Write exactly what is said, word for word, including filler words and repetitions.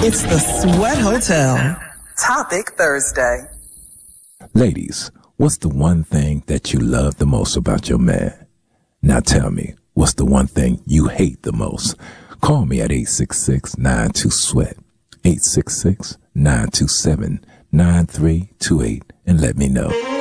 It's the Sweat Hotel. Topic Thursday. Ladies, what's the one thing that you love the most about your man? Now tell me, what's the one thing you hate the most? Call me at eight six six, nine two, SWEAT, eight six six, nine two seven, nine three two eight, and let me know.